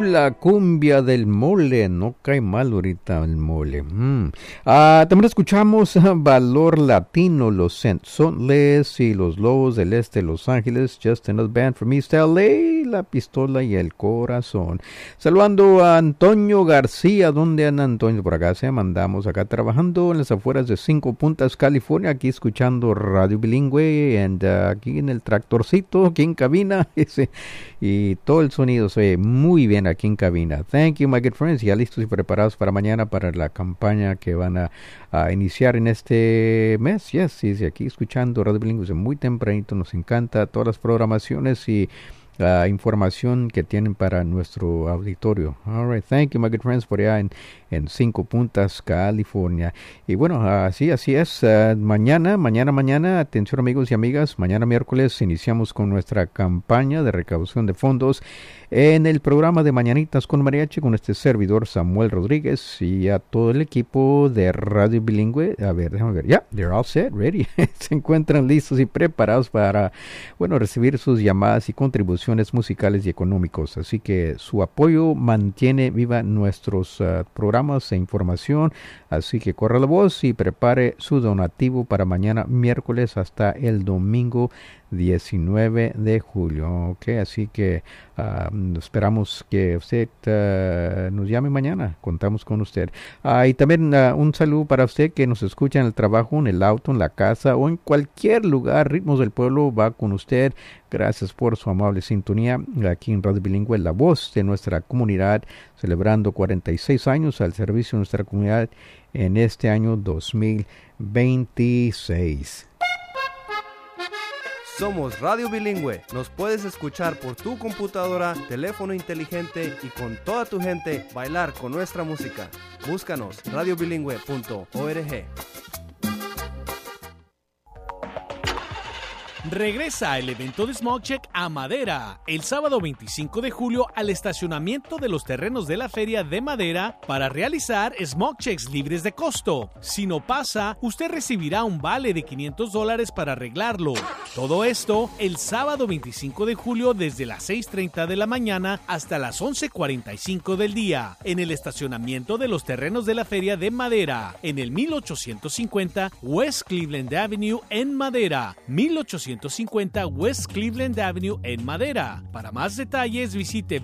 la cumbia del mole, no cae mal ahorita el mole. También escuchamos Valor Latino, los Sensonles y los Lobos del Este de Los Ángeles, Just Another Band from East LA, La Pistola y el Corazón. Saludando a Antonio García, ¿dónde anda Antonio? Por acá se mandamos acá trabajando en las afueras de Cinco Puntas, California, aquí escuchando Radio Bilingüe, aquí en el tractorcito, aquí en cabina, y todo el sonido se ve muy bien aquí en cabina. Thank you, my good friends. Ya listos y preparados para mañana para la campaña que van a iniciar en este mes. Sí, aquí escuchando Radio Bilingüe muy tempranito. Nos encanta todas las programaciones y información que tienen para nuestro auditorio. All right, thank you, my good friends, por allá en Cinco Puntas, California. Y bueno, así es. Mañana, atención amigos y amigas, mañana miércoles iniciamos con nuestra campaña de recaudación de fondos en el programa de Mañanitas con Mariachi, con este servidor Samuel Rodríguez y a todo el equipo de Radio Bilingüe. A ver, déjame ver. Ya, they're all set, ready. Se encuentran listos y preparados para, recibir sus llamadas y contribuciones musicales y económicos. Así que su apoyo mantiene viva nuestros programas e información. Así que corra la voz y prepare su donativo para mañana miércoles hasta el domingo 19 de julio. Ok, así que esperamos que usted nos llame mañana. Contamos con usted. Y también un saludo para usted que nos escucha en el trabajo, en el auto, en la casa o en cualquier lugar. Ritmos del Pueblo va con usted. Gracias por su amable sintonía aquí en Radio Bilingüe, la voz de nuestra comunidad, celebrando 46 años al servicio de nuestra comunidad en este año 2026. Somos Radio Bilingüe. Nos puedes escuchar por tu computadora, teléfono inteligente y con toda tu gente bailar con nuestra música. Búscanos radiobilingüe.org. Regresa el evento de Smog Check a Madera el sábado 25 de julio al estacionamiento de los terrenos de la Feria de Madera para realizar Smog Checks libres de costo. Si no pasa, usted recibirá un vale de $500 para arreglarlo. Todo esto el sábado 25 de julio desde las 6:30 de la mañana hasta las 11:45 del día en el estacionamiento de los terrenos de la Feria de Madera en el 1850 West Cleveland Avenue en Madera. 1850 West Cleveland Avenue en Madera. Para más detalles visite